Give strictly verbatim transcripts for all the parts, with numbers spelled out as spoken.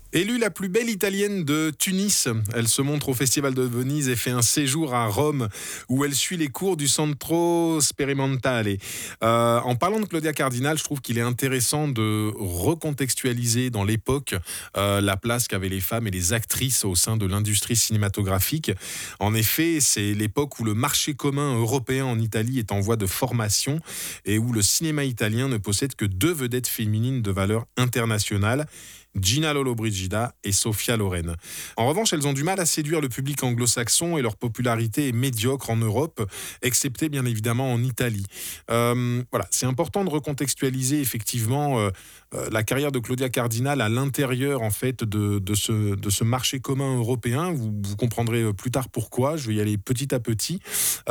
Élue la plus belle italienne de Tunis, elle se montre au Festival de Venise et fait un séjour à Rome où elle suit les cours du Centro Sperimentale. Euh, en parlant de Claudia Cardinal, je trouve qu'il est intéressant de recontextualiser dans l'époque euh, la place qu'avaient les femmes et les actrices au sein de l'industrie cinématographique. En effet, c'est l'époque où le marché commun européen en Italie est en voie de formation et où le cinéma italien ne possède que deux vedettes féminines de valeur internationale. Gina Lollobrigida et Sophia Loren. En revanche, elles ont du mal à séduire le public anglo-saxon et leur popularité est médiocre en Europe, excepté bien évidemment en Italie. Euh, voilà, c'est important de recontextualiser effectivement euh, euh, la carrière de Claudia Cardinal à l'intérieur en fait de, de, ce, de ce marché commun européen. Vous, vous comprendrez plus tard pourquoi. Je vais y aller petit à petit.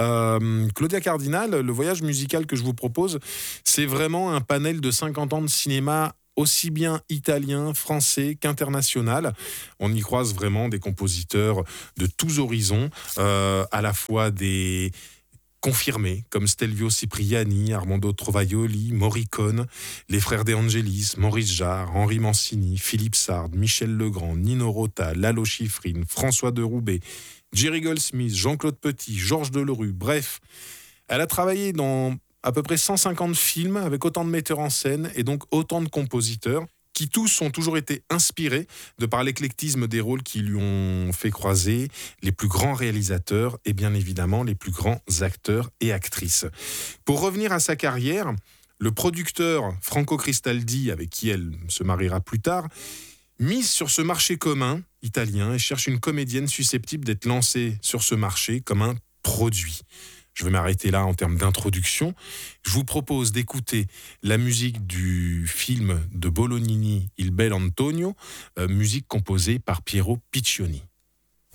Euh, Claudia Cardinal, le voyage musical que je vous propose, c'est vraiment un panel de cinquante ans de cinéma aussi bien italien, français qu'international. On y croise vraiment des compositeurs de tous horizons, euh, à la fois des confirmés comme Stelvio Cipriani, Armando Trovaioli, Morricone, les frères De Angelis, Maurice Jarre, Henri Mancini, Philippe Sard, Michel Legrand, Nino Rota, Lalo Schifrin, François de Roubaix, Jerry Goldsmith, Jean-Claude Petit, Georges Delerue, bref. Elle a travaillé dans à peu près cent cinquante films avec autant de metteurs en scène et donc autant de compositeurs qui tous ont toujours été inspirés de par l'éclectisme des rôles qui lui ont fait croiser les plus grands réalisateurs et bien évidemment les plus grands acteurs et actrices. Pour revenir à sa carrière, le producteur Franco Cristaldi, avec qui elle se mariera plus tard, mise sur ce marché commun italien et cherche une comédienne susceptible d'être lancée sur ce marché comme un produit. Je vais m'arrêter là en termes d'introduction. Je vous propose d'écouter la musique du film de Bolognini, Il bel Antonio, euh, musique composée par Piero Piccioni.